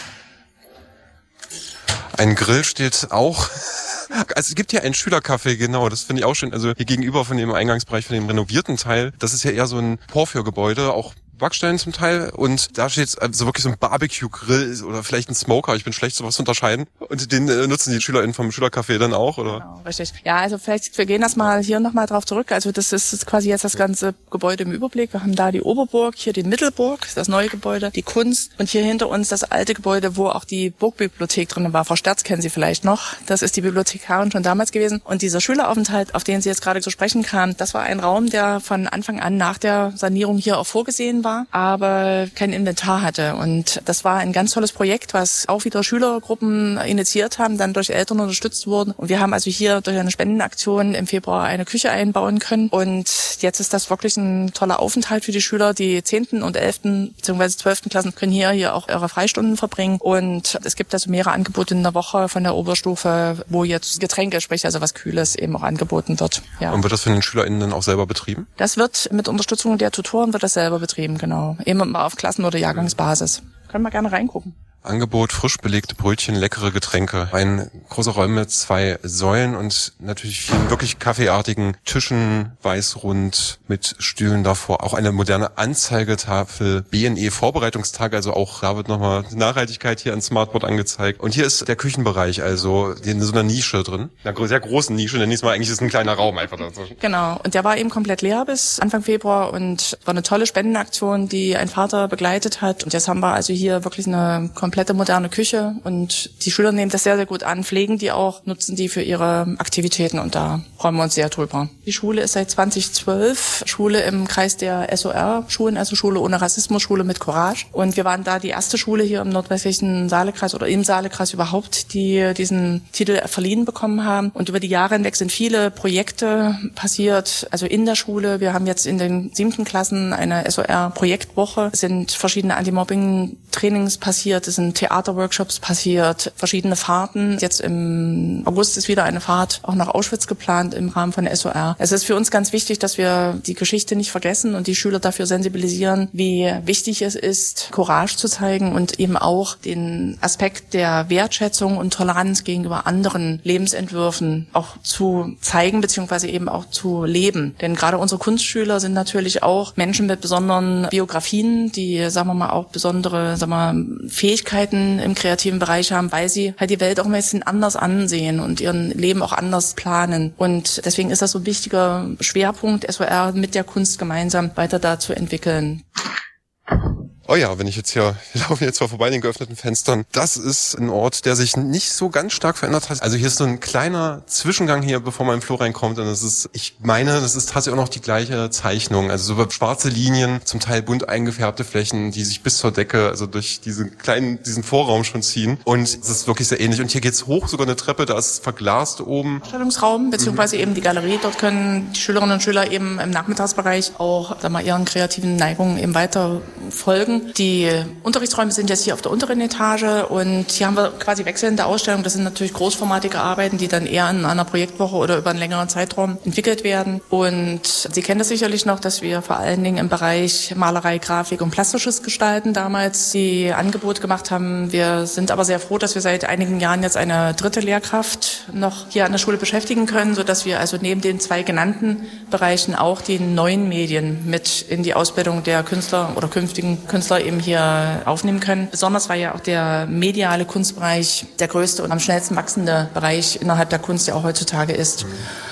Ein Grill steht auch. Also es gibt hier einen Schülercafé, genau, das finde ich auch schön. Also hier gegenüber von dem Eingangsbereich, von dem renovierten Teil, das ist ja eher so ein Porphyrgebäude, auch Backstein zum Teil und da steht so wirklich so ein Barbecue-Grill oder vielleicht ein Smoker, ich bin schlecht sowas zu unterscheiden und den äh, nutzen die SchülerInnen vom Schülercafé dann auch, oder? Genau, richtig. Ja, also vielleicht, wir gehen das mal hier nochmal drauf zurück, also das ist quasi jetzt das ganze Gebäude im Überblick, wir haben da die Oberburg, hier die Mittelburg, das neue Gebäude, die Kunst und hier hinter uns das alte Gebäude, wo auch die Burgbibliothek drin war. Frau Sterz kennen Sie vielleicht noch, das ist die Bibliothekarin schon damals gewesen und dieser Schüleraufenthalt, auf den Sie jetzt gerade zu sprechen kamen, das war ein Raum, der von Anfang an nach der Sanierung hier auch vorgesehen war, aber kein Inventar hatte. Und das war ein ganz tolles Projekt, was auch wieder Schülergruppen initiiert haben, dann durch Eltern unterstützt wurden. Und wir haben also hier durch eine Spendenaktion im Februar eine Küche einbauen können. Und jetzt ist das wirklich ein toller Aufenthalt für die Schüler. Die zehnten und elften bzw. zwölften Klassen können hier, hier auch ihre Freistunden verbringen. Und es gibt also mehrere Angebote in der Woche von der Oberstufe, wo jetzt Getränke, sprich also was Kühles, eben auch angeboten wird. Ja. Und wird das von den SchülerInnen dann auch selber betrieben? Das wird mit Unterstützung der Tutoren wird das selber betrieben, genau. Immer mal auf Klassen- oder Jahrgangsbasis. Können wir gerne reingucken. Angebot, frisch belegte Brötchen, leckere Getränke. Ein großer Raum mit zwei Säulen und natürlich vielen wirklich kaffeeartigen Tischen, weißrund mit Stühlen davor. Auch eine moderne Anzeigetafel, B N E-Vorbereitungstag, also auch da wird nochmal Nachhaltigkeit hier an Smartboard angezeigt. Und hier ist der Küchenbereich, also in so einer Nische drin. Einer sehr großen Nische, denn diesmal eigentlich ist ein kleiner Raum einfach dazwischen. Genau, und der war eben komplett leer bis Anfang Februar und war eine tolle Spendenaktion, die ein Vater begleitet hat. Und jetzt haben wir also hier wirklich eine komplette moderne Küche und die Schüler nehmen das sehr, sehr gut an, pflegen die auch, nutzen die für ihre Aktivitäten und da freuen wir uns sehr drüber. Die Schule ist seit zweitausendzwölf Schule im Kreis der S O R-Schulen, also Schule ohne Rassismus, Schule mit Courage. Und wir waren da die erste Schule hier im nordwestlichen Saalekreis oder im Saalekreis überhaupt, die diesen Titel verliehen bekommen haben. Und über die Jahre hinweg sind viele Projekte passiert, also in der Schule. Wir haben jetzt in den siebten Klassen eine S O R-Projektwoche, es sind verschiedene Anti-Mobbing-Trainings passiert, es sind Theaterworkshops passiert, verschiedene Fahrten. Jetzt im August ist wieder eine Fahrt auch nach Auschwitz geplant im Rahmen von der S O R. Es ist für uns ganz wichtig, dass wir die Geschichte nicht vergessen und die Schüler dafür sensibilisieren, wie wichtig es ist, Courage zu zeigen und eben auch den Aspekt der Wertschätzung und Toleranz gegenüber anderen Lebensentwürfen auch zu zeigen bzw. eben auch zu leben. Denn gerade unsere Kunstschüler sind natürlich auch Menschen mit besonderen Biografien, die, sagen wir mal, auch besondere, sagen wir mal, Fähigkeiten im kreativen Bereich haben, weil sie halt die Welt auch ein bisschen anders ansehen und ihren Leben auch anders planen. Und deswegen ist das so ein wichtiger Schwerpunkt, S O R mit der Kunst gemeinsam weiter da zu entwickeln. Oh ja, wenn ich jetzt hier, wir laufen jetzt zwar vorbei in den geöffneten Fenstern, das ist ein Ort, der sich nicht so ganz stark verändert hat. Also hier ist so ein kleiner Zwischengang hier, bevor man im Flur reinkommt und das ist, ich meine, das ist tatsächlich auch noch die gleiche Zeichnung. Also so schwarze Linien, zum Teil bunt eingefärbte Flächen, die sich bis zur Decke, also durch diesen kleinen, diesen Vorraum schon ziehen und es ist wirklich sehr ähnlich. Und hier geht's hoch, sogar eine Treppe, da ist es verglast oben. Ausstellungsraum, beziehungsweise mhm. eben die Galerie. Dort können die Schülerinnen und Schüler eben im Nachmittagsbereich auch, sagen wir mal, ihren kreativen Neigungen eben weiter folgen. Die Unterrichtsräume sind jetzt hier auf der unteren Etage und hier haben wir quasi wechselnde Ausstellungen. Das sind natürlich großformatige Arbeiten, die dann eher in einer Projektwoche oder über einen längeren Zeitraum entwickelt werden. Und Sie kennen das sicherlich noch, dass wir vor allen Dingen im Bereich Malerei, Grafik und plastisches Gestalten damals die Angebote gemacht haben. Wir sind aber sehr froh, dass wir seit einigen Jahren jetzt eine dritte Lehrkraft noch hier an der Schule beschäftigen können, sodass wir also neben den zwei genannten Bereichen auch die neuen Medien mit in die Ausbildung der Künstler oder künftigen zukünftigen Künstler eben hier aufnehmen können. Besonders weil ja auch der mediale Kunstbereich der größte und am schnellsten wachsende Bereich innerhalb der Kunst ja auch heutzutage ist.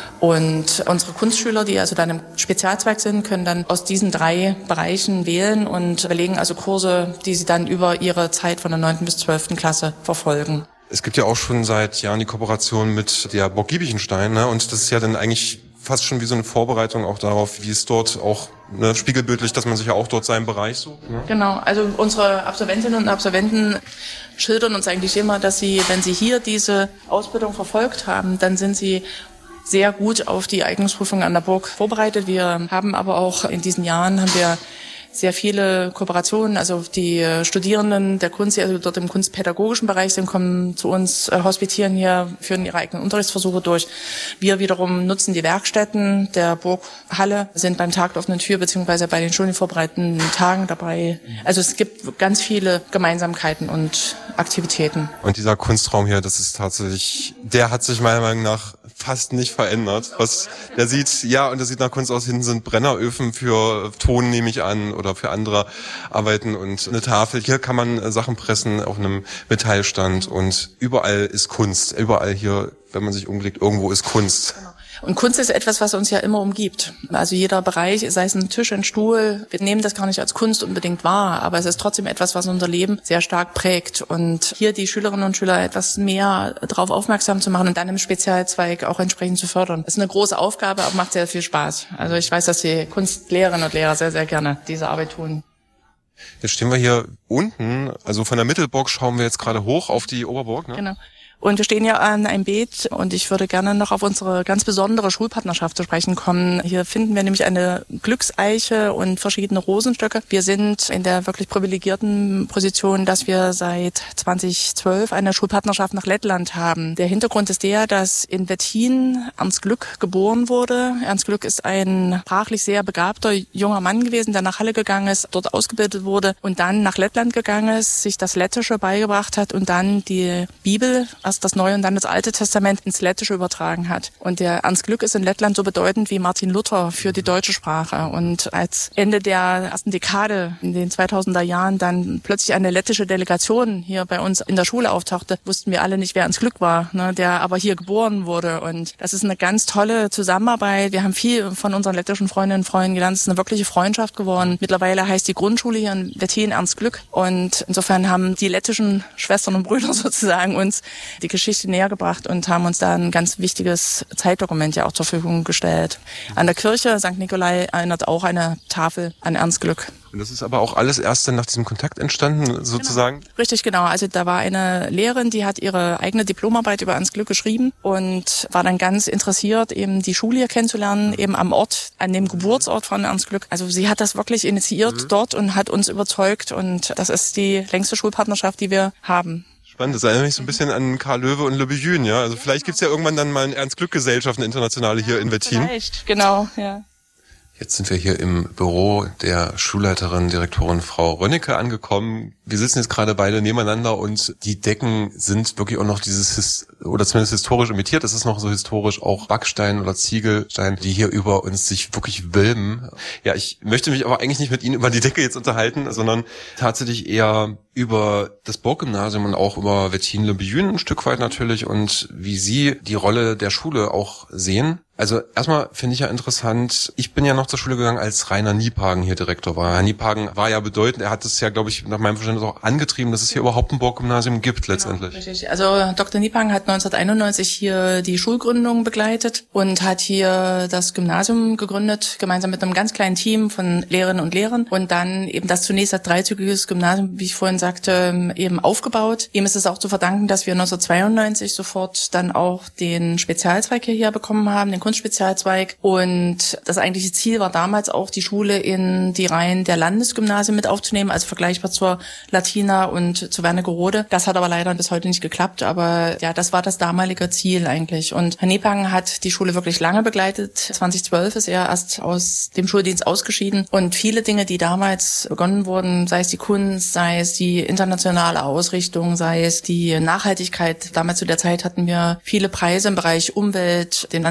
Und unsere Kunstschüler, die also dann im Spezialzweig sind, können dann aus diesen drei Bereichen wählen und belegen also Kurse, die sie dann über ihre Zeit von der neunten bis zwölften Klasse verfolgen. Es gibt ja auch schon seit Jahren die Kooperation mit der Burg Giebichenstein, ne? Und das ist ja dann eigentlich fast schon wie so eine Vorbereitung auch darauf, wie es dort auch, ne, spiegelbildlich, dass man sich ja auch dort seinen Bereich sucht. Ne? Genau, also unsere Absolventinnen und Absolventen schildern uns eigentlich immer, dass sie, wenn sie hier diese Ausbildung verfolgt haben, dann sind sie sehr gut auf die Eignungsprüfung an der Burg vorbereitet. Wir haben aber auch in diesen Jahren haben wir sehr viele Kooperationen, also die Studierenden der Kunst, die also dort im kunstpädagogischen Bereich sind, kommen zu uns, äh, hospitieren hier, führen ihre eigenen Unterrichtsversuche durch. Wir wiederum nutzen die Werkstätten der Burghalle, sind beim Tag der offenen Tür beziehungsweise bei den studienvorbereitenden Tagen dabei. Also es gibt ganz viele Gemeinsamkeiten und Aktivitäten. Und dieser Kunstraum hier, das ist tatsächlich, der hat sich meiner Meinung nach fast nicht verändert. Was, der sieht, ja, und der sieht nach Kunst aus. Hinten sind Brenneröfen für Ton, nehme ich an, oder für andere Arbeiten und eine Tafel. Hier kann man Sachen pressen auf einem Metallstand und überall ist Kunst. Überall hier, wenn man sich umblickt, irgendwo ist Kunst. Genau. Und Kunst ist etwas, was uns ja immer umgibt. Also jeder Bereich, sei es ein Tisch, ein Stuhl, wir nehmen das gar nicht als Kunst unbedingt wahr, aber es ist trotzdem etwas, was unser Leben sehr stark prägt. Und hier die Schülerinnen und Schüler etwas mehr darauf aufmerksam zu machen und dann im Spezialzweig auch entsprechend zu fördern. Das ist eine große Aufgabe, aber macht sehr viel Spaß. Also ich weiß, dass die Kunstlehrerinnen und Lehrer sehr, sehr gerne diese Arbeit tun. Jetzt stehen wir hier unten, also von der Mittelburg schauen wir jetzt gerade hoch auf die Oberburg, ne? Genau. Und wir stehen ja an einem Beet und ich würde gerne noch auf unsere ganz besondere Schulpartnerschaft zu sprechen kommen. Hier finden wir nämlich eine Glückseiche und verschiedene Rosenstöcke. Wir sind in der wirklich privilegierten Position, dass wir seit zweitausendzwölf eine Schulpartnerschaft nach Lettland haben. Der Hintergrund ist der, dass in Wettin Ernst Glück geboren wurde. Ernst Glück ist ein sprachlich sehr begabter junger Mann gewesen, der nach Halle gegangen ist, dort ausgebildet wurde und dann nach Lettland gegangen ist, sich das Lettische beigebracht hat und dann die Bibel, erst das Neue und dann das Alte Testament ins Lettische übertragen hat. Und der Ernst Glück ist in Lettland so bedeutend wie Martin Luther für die deutsche Sprache. Und als Ende der ersten Dekade in den zweitausender Jahren dann plötzlich eine lettische Delegation hier bei uns in der Schule auftauchte, wussten wir alle nicht, wer Ernst Glück war, ne, der aber hier geboren wurde. Und das ist eine ganz tolle Zusammenarbeit. Wir haben viel von unseren lettischen Freundinnen und Freunden gelernt. Es ist eine wirkliche Freundschaft geworden. Mittlerweile heißt die Grundschule hier in Wettin Ernst Glück. Und insofern haben die lettischen Schwestern und Brüder sozusagen uns die Geschichte näher gebracht und haben uns da ein ganz wichtiges Zeitdokument ja auch zur Verfügung gestellt. An der Kirche Sankt Nikolai erinnert auch eine Tafel an Ernst Glück. Und das ist aber auch alles erst dann nach diesem Kontakt entstanden, sozusagen? Genau. Richtig, genau. Also da war eine Lehrerin, die hat ihre eigene Diplomarbeit über Ernst Glück geschrieben und war dann ganz interessiert, eben die Schule hier kennenzulernen, eben am Ort, an dem Geburtsort von Ernst Glück. Also sie hat das wirklich initiiert mhm. dort und hat uns überzeugt und das ist die längste Schulpartnerschaft, die wir haben. Spannend, das erinnert mich so ein bisschen an Karl Löwe und Le Bejün, ja. Also vielleicht gibt's ja irgendwann dann mal eine Ernst-Glück-Gesellschaft, eine internationale hier in Wettin. Vielleicht, genau, ja. Jetzt sind wir hier im Büro der Schulleiterin, Direktorin Frau Rönnecke angekommen. Wir sitzen jetzt gerade beide nebeneinander und die Decken sind wirklich auch noch dieses, oder zumindest historisch imitiert. Es ist noch so historisch auch Backstein oder Ziegelstein, die hier über uns sich wirklich wölben. Ja, ich möchte mich aber eigentlich nicht mit Ihnen über die Decke jetzt unterhalten, sondern tatsächlich eher über das Burggymnasium und auch über Wettin-Le Bejün ein Stück weit natürlich und wie Sie die Rolle der Schule auch sehen. Also erstmal finde ich ja interessant, ich bin ja noch zur Schule gegangen, als Rainer Niephagen hier Direktor war. Herr Niephagen war ja bedeutend, er hat es ja, glaube ich, nach meinem Verständnis auch angetrieben, dass es hier überhaupt ein Burggymnasium gibt letztendlich. Genau, richtig. Also Doktor Niephagen hat neunzehnhunderteinundneunzig hier die Schulgründung begleitet und hat hier das Gymnasium gegründet, gemeinsam mit einem ganz kleinen Team von Lehrerinnen und Lehrern und dann eben das zunächst als dreizügiges Gymnasium, wie ich vorhin sagte, eben aufgebaut. Ihm ist es auch zu verdanken, dass wir neunzehnhundertzweiundneunzig sofort dann auch den Spezialzweig hierher bekommen haben, den Kunstspezialzweig. Und das eigentliche Ziel war damals auch, die Schule in die Reihen der Landesgymnasien mit aufzunehmen, also vergleichbar zur Latina und zu Wernigerode. Das hat aber leider bis heute nicht geklappt, aber ja, das war das damalige Ziel eigentlich. Und Herr Niephagen hat die Schule wirklich lange begleitet. zweitausendzwölf ist er erst aus dem Schuldienst ausgeschieden und viele Dinge, die damals begonnen wurden, sei es die Kunst, sei es die internationale Ausrichtung, sei es die Nachhaltigkeit. Damals zu der Zeit hatten wir viele Preise im Bereich Umwelt, den Landesumweltpreis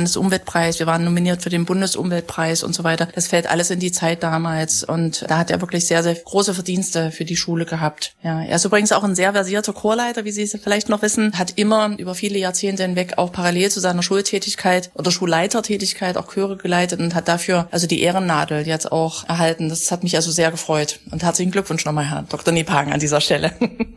Umweltpreis, wir waren nominiert für den Bundesumweltpreis und so weiter. Das fällt alles in die Zeit damals und da hat er wirklich sehr, sehr große Verdienste für die Schule gehabt. Ja, er ist übrigens auch ein sehr versierter Chorleiter, wie Sie es vielleicht noch wissen, hat immer über viele Jahrzehnte hinweg auch parallel zu seiner Schultätigkeit oder Schulleitertätigkeit auch Chöre geleitet und hat dafür also die Ehrennadel jetzt auch erhalten. Das hat mich also sehr gefreut und herzlichen Glückwunsch nochmal, Herr Doktor Niephagen, an dieser Stelle.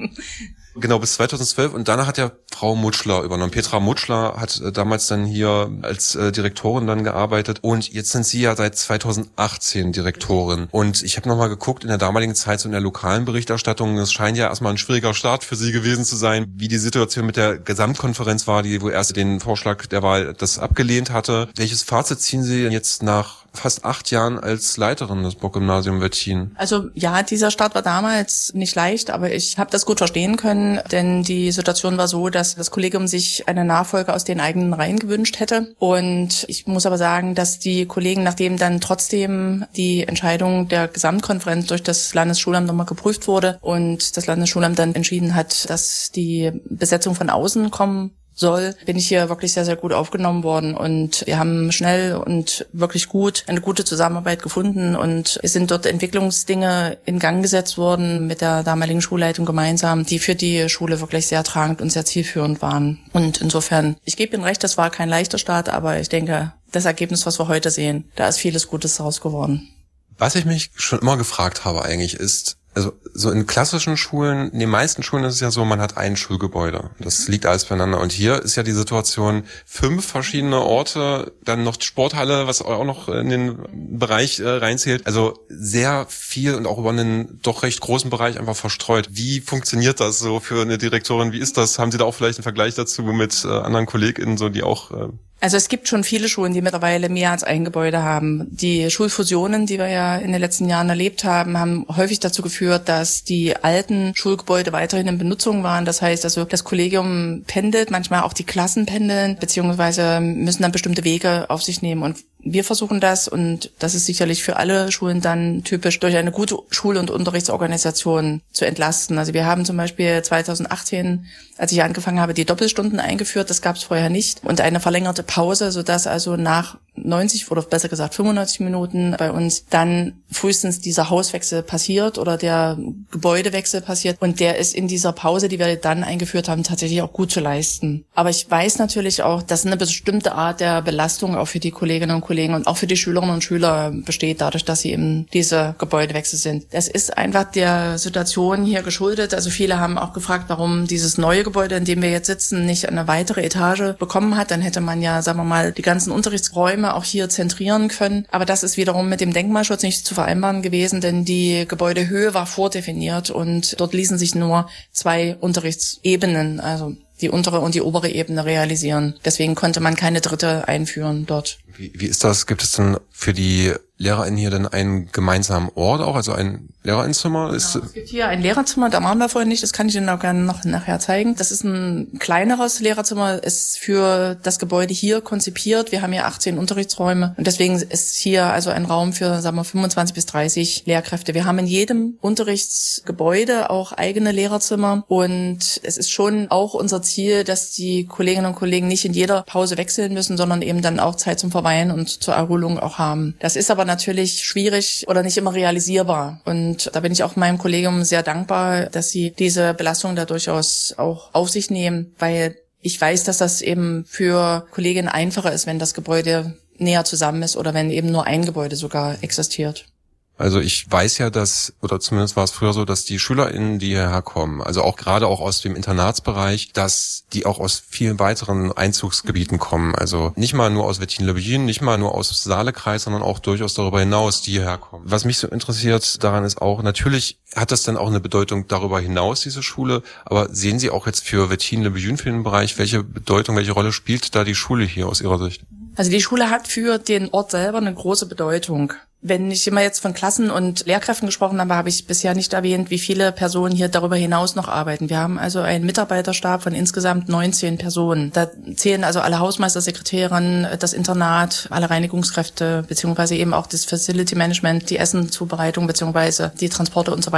Genau, bis zweitausendzwölf und danach hat ja Frau Mutschler übernommen. Petra Mutschler hat äh, damals dann hier als äh, Direktorin dann gearbeitet und jetzt sind Sie ja seit zweitausendachtzehn Direktorin. Und ich habe nochmal geguckt, in der damaligen Zeit so in der lokalen Berichterstattung, es scheint ja erstmal ein schwieriger Start für Sie gewesen zu sein, wie die Situation mit der Gesamtkonferenz war, die wo erst den Vorschlag der Wahl das abgelehnt hatte. Welches Fazit ziehen Sie jetzt nach fast acht Jahren als Leiterin des Burggymnasium Wettin? Also ja, dieser Start war damals nicht leicht, aber ich habe das gut verstehen können, denn die Situation war so, dass das Kollegium sich eine Nachfolge aus den eigenen Reihen gewünscht hätte. Und ich muss aber sagen, dass die Kollegen, nachdem dann trotzdem die Entscheidung der Gesamtkonferenz durch das Landesschulamt nochmal geprüft wurde und das Landesschulamt dann entschieden hat, dass die Besetzung von außen kommen soll, bin ich hier wirklich sehr, sehr gut aufgenommen worden und wir haben schnell und wirklich gut eine gute Zusammenarbeit gefunden und es sind dort Entwicklungsdinge in Gang gesetzt worden mit der damaligen Schulleitung gemeinsam, die für die Schule wirklich sehr tragend und sehr zielführend waren. Und insofern, ich gebe Ihnen recht, das war kein leichter Start, aber ich denke, das Ergebnis, was wir heute sehen, da ist vieles Gutes daraus geworden. Was ich mich schon immer gefragt habe eigentlich ist, also so in klassischen Schulen, in den meisten Schulen ist es ja so, man hat ein Schulgebäude. Das liegt alles beieinander. Und hier ist ja die Situation, fünf verschiedene Orte, dann noch die Sporthalle, was auch noch in den Bereich äh, reinzählt. Also sehr viel und auch über einen doch recht großen Bereich einfach verstreut. Wie funktioniert das so für eine Direktorin? Wie ist das? Haben Sie da auch vielleicht einen Vergleich dazu mit äh, anderen KollegInnen, so die auch... Äh Also es gibt schon viele Schulen, die mittlerweile mehr als ein Gebäude haben. Die Schulfusionen, die wir ja in den letzten Jahren erlebt haben, haben häufig dazu geführt, dass die alten Schulgebäude weiterhin in Benutzung waren. Das heißt also, das Kollegium pendelt, manchmal auch die Klassen pendeln, beziehungsweise müssen dann bestimmte Wege auf sich nehmen. Und wir versuchen das, und das ist sicherlich für alle Schulen dann typisch, durch eine gute Schul- und Unterrichtsorganisation zu entlasten. Also wir haben zum Beispiel zweitausendachtzehn, als ich angefangen habe, die Doppelstunden eingeführt. Das gab es vorher nicht. Und eine verlängerte Pause, sodass also nach neunzig oder besser gesagt fünfundneunzig Minuten bei uns dann frühestens dieser Hauswechsel passiert oder der Gebäudewechsel passiert. Und der ist in dieser Pause, die wir dann eingeführt haben, tatsächlich auch gut zu leisten. Aber ich weiß natürlich auch, dass eine bestimmte Art der Belastung auch für die Kolleginnen und Kollegen und auch für die Schülerinnen und Schüler besteht, dadurch, dass sie eben diese Gebäudewechsel sind. Das ist einfach der Situation hier geschuldet. Also viele haben auch gefragt, warum dieses neue Gebäude, in dem wir jetzt sitzen, nicht eine weitere Etage bekommen hat. Dann hätte man ja, sagen wir mal, die ganzen Unterrichtsräume auch hier zentrieren können. Aber das ist wiederum mit dem Denkmalschutz nicht zu vereinbaren gewesen, denn die Gebäudehöhe war vordefiniert und dort ließen sich nur zwei Unterrichtsebenen, also die untere und die obere Ebene, realisieren. Deswegen konnte man keine dritte einführen dort. Wie, wie ist das? Gibt es denn für die LehrerInnen hier denn einen gemeinsamen Ort auch, also ein Lehrerinnenzimmer? Ist genau, es gibt hier ein Lehrerzimmer, da waren wir vorhin nicht, das kann ich Ihnen auch gerne noch nachher zeigen. Das ist ein kleineres Lehrerzimmer, ist für das Gebäude hier konzipiert. Wir haben hier achtzehn Unterrichtsräume und deswegen ist hier also ein Raum für, sagen wir, fünfundzwanzig bis dreißig Lehrkräfte. Wir haben in jedem Unterrichtsgebäude auch eigene Lehrerzimmer und es ist schon auch unser Ziel, dass die Kolleginnen und Kollegen nicht in jeder Pause wechseln müssen, sondern eben dann auch Zeit zum Verweilen und zur Erholung auch haben. Das ist aber natürlich schwierig oder nicht immer realisierbar. Und da bin ich auch meinem Kollegium sehr dankbar, dass sie diese Belastung da durchaus auch auf sich nehmen, weil ich weiß, dass das eben für Kolleginnen einfacher ist, wenn das Gebäude näher zusammen ist oder wenn eben nur ein Gebäude sogar existiert. Also ich weiß ja, dass, oder zumindest war es früher so, dass die SchülerInnen, die hierher kommen, also auch gerade auch aus dem Internatsbereich, dass die auch aus vielen weiteren Einzugsgebieten kommen. Also nicht mal nur aus Wettin-Löbejün, nicht mal nur aus Saalekreis, sondern auch durchaus darüber hinaus, die hierher kommen. Was mich so interessiert daran ist auch, natürlich hat das dann auch eine Bedeutung darüber hinaus, diese Schule, aber sehen Sie auch jetzt für Wettin-Löbejün, für den Bereich, welche Bedeutung, welche Rolle spielt da die Schule hier aus Ihrer Sicht? Also die Schule hat für den Ort selber eine große Bedeutung. Wenn ich immer jetzt von Klassen und Lehrkräften gesprochen habe, habe ich bisher nicht erwähnt, wie viele Personen hier darüber hinaus noch arbeiten. Wir haben also einen Mitarbeiterstab von insgesamt neunzehn Personen. Da zählen also alle Hausmeister, Sekretärinnen, das Internat, alle Reinigungskräfte, beziehungsweise eben auch das Facility Management, die Essenzubereitung, beziehungsweise die Transporte und so weiter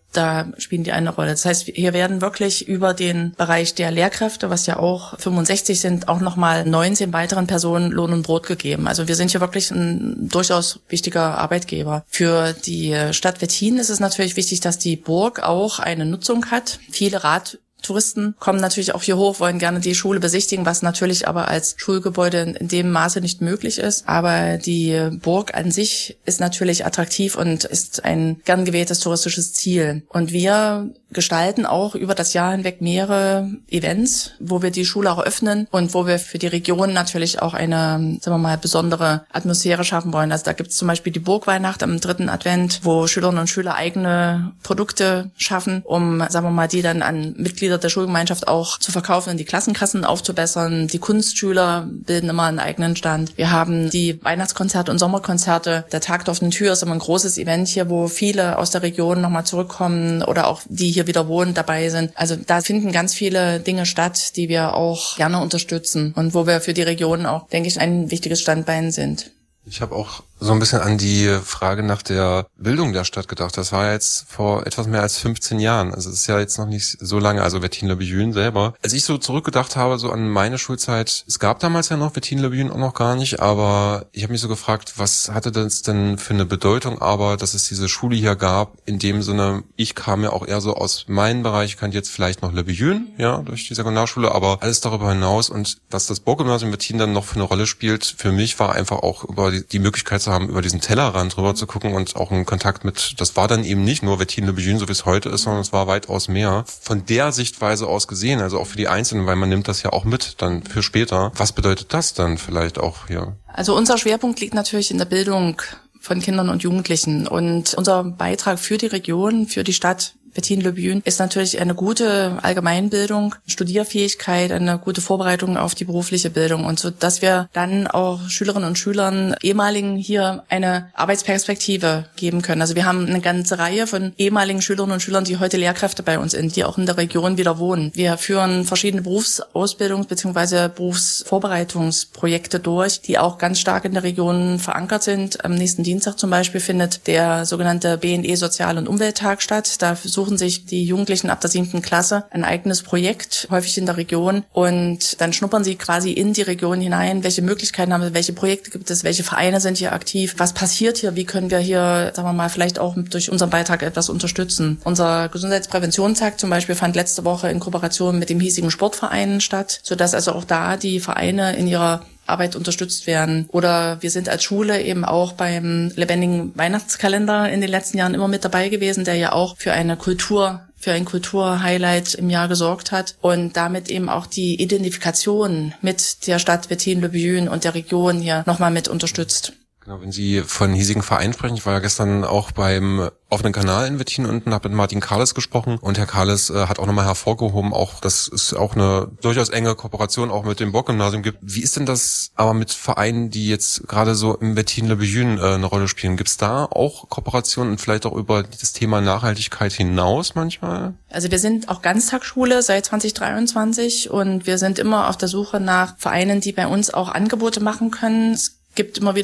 Da spielen die eine Rolle. Das heißt, hier werden wirklich über den Bereich der Lehrkräfte, was ja auch fünfundsechzig sind, auch nochmal neunzehn weiteren Personen Lohn und Brot gegeben. Also wir sind hier wirklich ein durchaus wichtiger Arbeitgeber. Für die Stadt Wettin ist es natürlich wichtig, dass die Burg auch eine Nutzung hat. Viele Rad Touristen kommen natürlich auch hier hoch, wollen gerne die Schule besichtigen, was natürlich aber als Schulgebäude in dem Maße nicht möglich ist. Aber die Burg an sich ist natürlich attraktiv und ist ein gern gewähltes touristisches Ziel. Und wir gestalten auch über das Jahr hinweg mehrere Events, wo wir die Schule auch öffnen und wo wir für die Region natürlich auch eine, sagen wir mal, besondere Atmosphäre schaffen wollen. Also da gibt es zum Beispiel die Burgweihnacht am dritten Advent, wo Schülerinnen und Schüler eigene Produkte schaffen, um, sagen wir mal, die dann an Mitglieder der Schulgemeinschaft auch zu verkaufen und die Klassenkassen aufzubessern. Die Kunstschüler bilden immer einen eigenen Stand. Wir haben die Weihnachtskonzerte und Sommerkonzerte. Der Tag der offenen Tür ist immer ein großes Event hier, wo viele aus der Region nochmal zurückkommen oder auch die hier wieder wohnen dabei sind. Also da finden ganz viele Dinge statt, die wir auch gerne unterstützen und wo wir für die Region auch, denke ich, ein wichtiges Standbein sind. Ich habe auch so ein bisschen an die Frage nach der Bildung der Stadt gedacht. Das war jetzt vor etwas mehr als fünfzehn Jahren. Also es ist ja jetzt noch nicht so lange, also Wettin-le-Billon selber. Als ich so zurückgedacht habe, so an meine Schulzeit, es gab damals ja noch Wettin-le-Billon auch noch gar nicht, aber ich habe mich so gefragt, was hatte das denn für eine Bedeutung, aber dass es diese Schule hier gab, in dem Sinne, ich kam ja auch eher so aus meinem Bereich, ich kannte jetzt vielleicht noch Le Billon, ja, durch die Sekundarschule, aber alles darüber hinaus und dass das Burggymnasium Wettin dann noch für eine Rolle spielt, für mich war einfach auch über die, die Möglichkeit zu haben, über diesen Tellerrand drüber zu gucken und auch einen Kontakt mit, das war dann eben nicht nur Wettin-le-Billon, so wie es heute ist, sondern es war weitaus mehr. Von der Sichtweise aus gesehen, also auch für die Einzelnen, weil man nimmt das ja auch mit dann für später. Was bedeutet das dann vielleicht auch hier? Also unser Schwerpunkt liegt natürlich in der Bildung von Kindern und Jugendlichen und unser Beitrag für die Region, für die Stadt Wettin-le-Billon ist natürlich eine gute Allgemeinbildung, Studierfähigkeit, eine gute Vorbereitung auf die berufliche Bildung und so, dass wir dann auch Schülerinnen und Schülern, ehemaligen hier eine Arbeitsperspektive geben können. Also wir haben eine ganze Reihe von ehemaligen Schülerinnen und Schülern, die heute Lehrkräfte bei uns sind, die auch in der Region wieder wohnen. Wir führen verschiedene Berufsausbildungs- bzw. Berufsvorbereitungsprojekte durch, die auch ganz stark in der Region verankert sind. Am nächsten Dienstag zum Beispiel findet der sogenannte B N E Sozial- und Umwelttag statt. Da suchen sich die Jugendlichen ab der siebten Klasse ein eigenes Projekt, häufig in der Region, und dann schnuppern sie quasi in die Region hinein, welche Möglichkeiten haben wir, welche Projekte gibt es, welche Vereine sind hier aktiv, was passiert hier, wie können wir hier, sagen wir mal, vielleicht auch durch unseren Beitrag etwas unterstützen. Unser Gesundheitspräventionstag zum Beispiel fand letzte Woche in Kooperation mit dem hiesigen Sportverein statt, sodass also auch da die Vereine in ihrer Arbeit unterstützt werden. Oder wir sind als Schule eben auch beim lebendigen Weihnachtskalender in den letzten Jahren immer mit dabei gewesen, der ja auch für eine Kultur, für ein Kulturhighlight im Jahr gesorgt hat und damit eben auch die Identifikation mit der Stadt Wettin-le-Billon und der Region hier nochmal mit unterstützt. Genau, wenn Sie von hiesigen Vereinen sprechen, ich war ja gestern auch beim offenen Kanal in Wettin unten, habe mit Martin Kahles gesprochen und Herr Kahles äh, hat auch nochmal hervorgehoben, auch dass es auch eine durchaus enge Kooperation auch mit dem Burggymnasium gibt. Wie ist denn das aber mit Vereinen, die jetzt gerade so im Wettin-le-Billon äh, eine Rolle spielen? Gibt es da auch Kooperationen und vielleicht auch über das Thema Nachhaltigkeit hinaus manchmal? Also wir sind auch Ganztagsschule seit zwanzig dreiundzwanzig und wir sind immer auf der Suche nach Vereinen, die bei uns auch Angebote machen können. Es gibt immer wieder